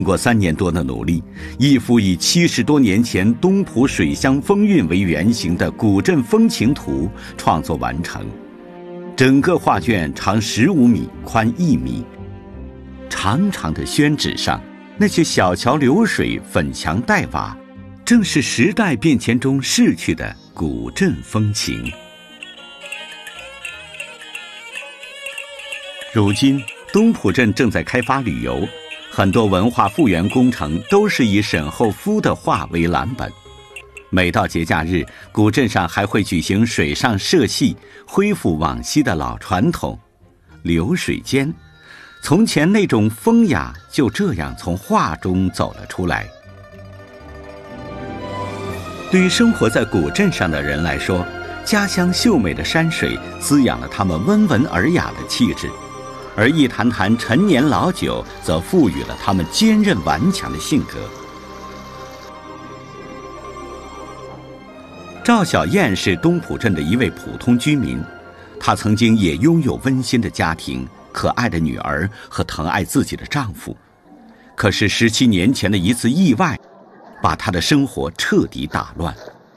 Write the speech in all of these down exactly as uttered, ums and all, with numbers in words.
经过三年多的努力，一幅以七十多年前东浦水乡风韵为原型的古镇风情图创作完成。整个画卷长十五米，宽一米。长长的宣纸上，那些小桥流水、粉墙黛瓦，正是时代变迁中逝去的古镇风情。如今，东浦镇正在开发旅游。很多文化复原工程都是以沈厚夫的画为蓝本。每到节假日，古镇上还会举行水上社戏，恢复往昔的老传统。流水间，从前那种风雅就这样从画中走了出来。对于生活在古镇上的人来说，家乡秀美的山水滋养了他们温文尔雅的气质。而一坛坛陈年老酒则赋予了他们坚韧顽强的性格。赵小燕是东浦镇的一位普通居民，她曾经也拥有温馨的家庭、可爱的女儿和疼爱自己的丈夫。可是十七年前的一次意外，把她的生活彻底打乱。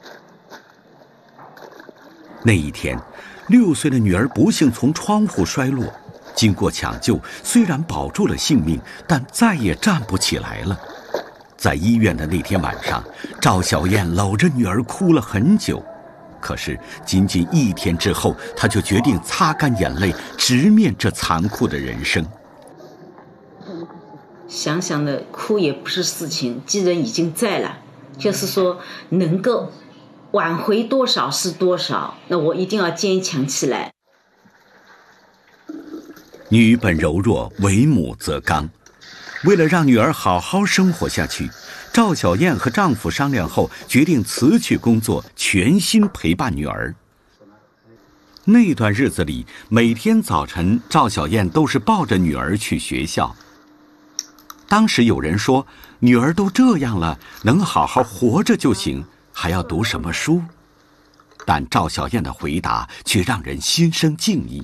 那一天，六岁的女儿不幸从窗户摔落。经过抢救，虽然保住了性命，但再也站不起来了。在医院的那天晚上，赵小燕搂着女儿哭了很久。可是仅仅一天之后，她就决定擦干眼泪，直面这残酷的人生。 想想的哭也不是事情，既然已经在了，就是说能够挽回多少是多少，那我一定要坚强起来。 女本柔弱，为母则刚。为了让女儿好好生活下去，赵小燕和丈夫商量后，决定辞去工作，全心陪伴女儿。那段日子里，每天早晨，赵小燕都是抱着女儿去学校。当时有人说，女儿都这样了，能好好活着就行，还要读什么书？但赵小燕的回答却让人心生敬意。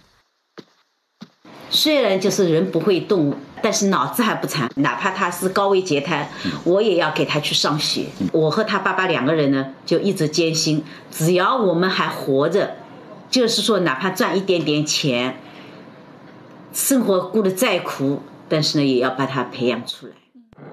虽然就是人不会动，但是脑子还不残，哪怕他是高位截瘫，我也要给他去上学。我和他爸爸两个人呢，就一直坚信，只要我们还活着，就是说哪怕赚一点点钱，生活过得再苦，但是呢，也要把他培养出来。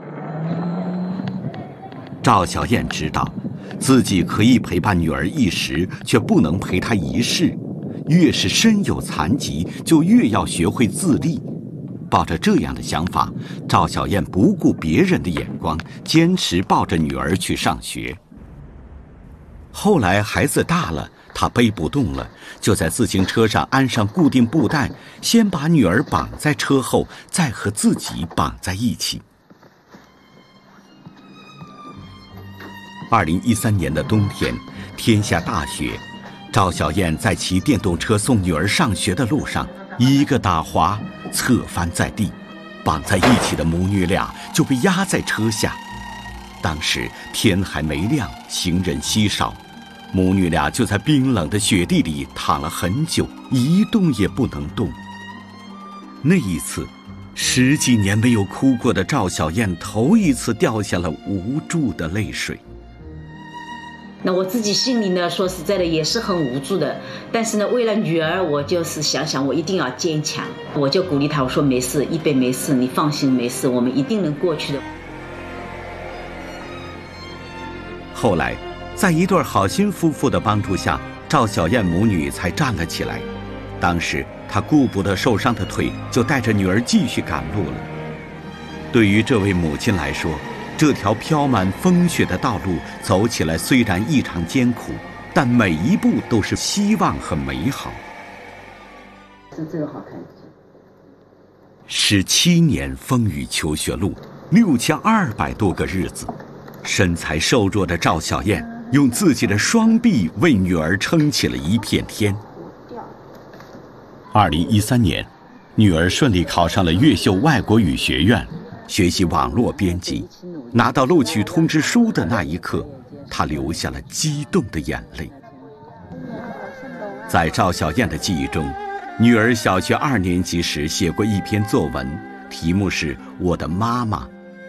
赵小燕知道，自己可以陪伴女儿一时，却不能陪她一世。越是身有残疾，就越要学会自立。抱着这样的想法，赵小燕不顾别人的眼光，坚持抱着女儿去上学。后来孩子大了，她背不动了，就在自行车上安上固定布带，先把女儿绑在车后，再和自己绑在一起。二零一三年的冬天，天下大雪。赵小燕在骑电动车送女儿上学的路上，一个打滑，侧翻在地，绑在一起的母女俩就被压在车下。当时天还没亮，行人稀少，母女俩就在冰冷的雪地里躺了很久，一动也不能动。那一次，十几年没有哭过的赵小燕头一次掉下了无助的泪水。 那我自己心里呢，说实在的也是很无助的，但是呢，为了女儿，我就是想想我一定要坚强，我就鼓励她，我说没事，一贝没事，你放心，没事，我们一定能过去的。 后来，在一对好心夫妇的帮助下，赵小燕母女才站了起来。当时她顾不得受伤的腿，就带着女儿继续赶路了。对于这位母亲来说，这条飘满风雪的道路走起来虽然异常艰苦，但每一步都是希望和美好。 是这个好看。 十七年风雨求学路，六千二百多个日子，身材瘦弱的赵小燕用自己的双臂为女儿撑起了一片天。二零一三年，女儿顺利考上了越秀外国语学院，学习网络编辑。拿到录取通知书的那一刻，她流下了激动的眼泪。在赵小燕的记忆中，女儿小学二年级时写过一篇作文，题目是《我的妈妈》。